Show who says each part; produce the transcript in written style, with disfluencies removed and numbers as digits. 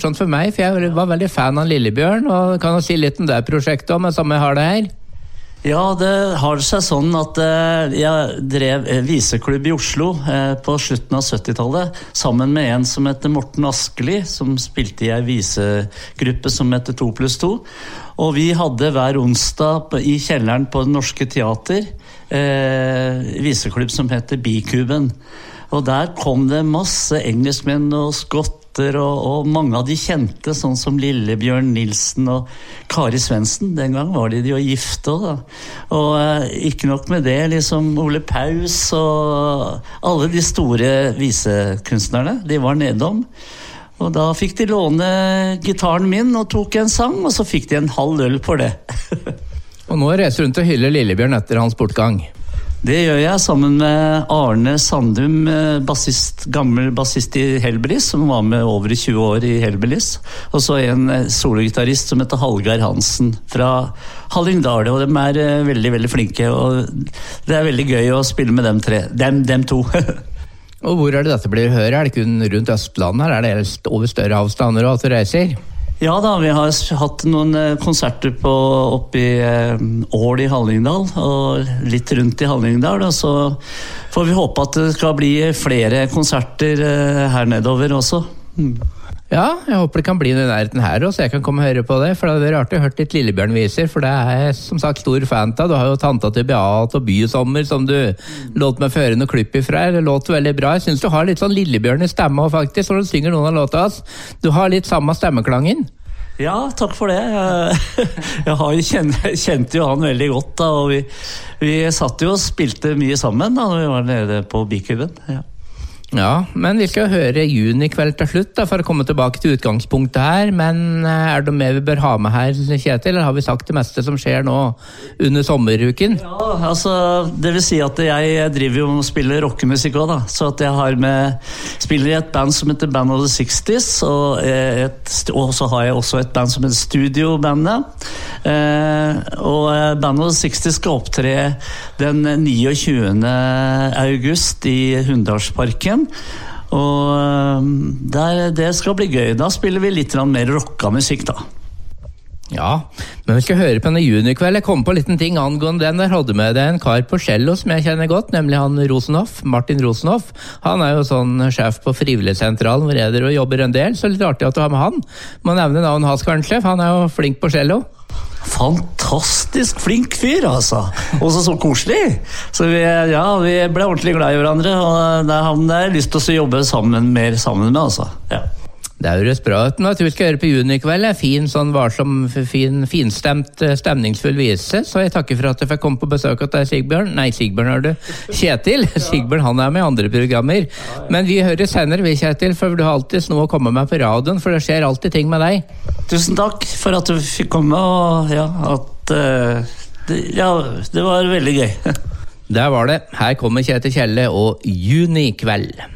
Speaker 1: morsomt for meg, for jeg var veldig fan av Lillebjørn, og kan jo si litt om det prosjektet også, men samme jeg har det her.
Speaker 2: Ja, det har seg sånn at jeg drev viseklubb i Oslo på slutten av 70-tallet, sammen med en som heter Morten Askeli, som spilte i en visegruppe som heter 2+2. Og vi hadde hver onsdag i kjelleren på Det Norske Teater, viseklubb som heter Bikuben. Og der kom det masse engelskmenn og skotter, og mange av de kjente, sånn som Lillebjørn Nilsen og Kari Svendsen. Den gang var de jo gifte også, da. Og ikke nok med det, liksom Ole Paus og alle de store visekunstnerne, de var nedom. Og da fikk de låne gitaren min og tok en sang, og så fikk de en halv øl på det.
Speaker 1: Og nå reiser rundt og hyller Lillebjørn etter hans bortgang.
Speaker 2: Det gjør jeg sammen med Arne Sandum, gammel bassist i Hellbillies, som var med over 20 år i Hellbillies. Og så en sologitarist som heter Hallgeir Hansen fra Hallingdal, og de er veldig, veldig flinke, og det er veldig gøy å spille med dem to.
Speaker 1: Og hvor er det dette blir å høre? Er det kun rundt Østlandet, eller er det over større avstander og at du reiser?
Speaker 2: Ja da, vi har hatt noen konserter oppe i Ål i Hallingdal, og litt rundt i Hallingdal, og så får vi håpe at det skal bli flere konserter her nedover også.
Speaker 1: Ja, jeg håper det kan bli noe i nærheten her også, så jeg kan komme og høre på det, for det hadde vært rart å høre litt Lillebjørn-viser, for det er jeg som sagt stor fan av. Du har jo Tanta til Beat og Bysommer, som du låt meg føre noe klipp ifra, det låt veldig bra. Jeg synes du har litt sånn Lillebjørn i stemme, faktisk, når du synger noen av låta hans. Du har litt samme stemmeklangen.
Speaker 2: Ja, takk for det. Jeg kjente jo han veldig godt da, og vi satt jo og spilte mye sammen da, når vi var nede på Bikuben.
Speaker 1: Ja, men vi skal høre Junikveld til slutt da, for å komme tilbake til utgangspunktet her, men er det mer vi bør ha med her, Kjetil, eller har vi sagt det meste som skjer nå under sommeruken? Ja,
Speaker 2: altså, det vil si at jeg driver jo og spiller rockemusikk også da, så at jeg spiller i et band som heter Band of the 60s, og så har jeg også et band som heter Studiobandet, og Band of the 60s skal opptre den 29. august i Hunndalsparken. Og det skal bli gøy. Da spiller vi litt mer rocka musikk da.
Speaker 1: Ja, men vi skal høre på denne Junikveld. Jeg kom på en liten ting angående den. Der hadde med deg en kar på cello som jeg kjenner godt, nemlig han Rosenhoff, Martin Rosenhoff. Han er jo sånn sjef på Frivilligsentralen hvor jeg jobber en del, så litt artig at du har med han. Må nevne navnet hans kanskje, for han er jo flink på cello.
Speaker 2: Fantastisk flink fyr, altså. Også så koselig. Så vi ble ordentlig glad i hverandre, og det har jeg lyst til å jobbe mer sammen med, altså. Ja.
Speaker 1: Det høres bra ut. Nå tror vi skal høre på Junikveld. Fin, sånn varsom, finstemt, stemningsfull vise. Så jeg takker for at jeg fikk komme på besøk til deg, Sigbjørn. Nei, Sigbjørn er du. Kjetil. Sigbjørn, han er med i andre programmer. Men vi hører senere, vi, Kjetil, for du har alltid noe å komme med på radioen, for det skjer alltid ting med deg.
Speaker 2: Tusen takk for at du fikk komme, og det var veldig gøy.
Speaker 1: Der var det. Her kommer Kjetil Kjelle og Junikveld.